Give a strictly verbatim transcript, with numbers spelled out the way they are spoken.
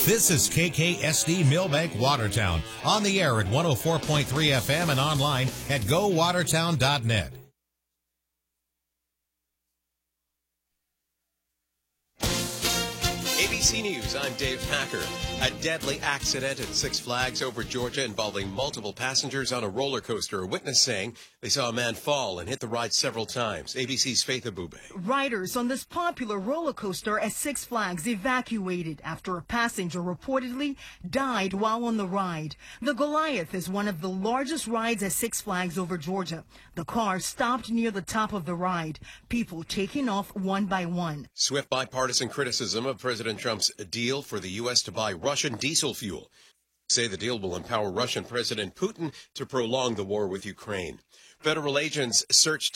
This is K K S D Millbank Watertown, on the air at one oh four point three F M and online at go watertown dot net. A B C News, I'm Dave Packer. A deadly accident at Six Flags over Georgia involving multiple passengers on a roller coaster. A witness saying they saw a man fall and hit the ride several times. A B C's Faith Abube. Riders on this popular roller coaster at Six Flags evacuated after a passenger reportedly died while on the ride. The Goliath is one of the largest rides at Six Flags over Georgia. The car stopped near the top of the ride, people taking off one by one. Swift bipartisan criticism of President Trump's deal for the U S to buy Russian diesel fuel. Say the deal will empower Russian President Putin to prolong the war with Ukraine. Federal agents searched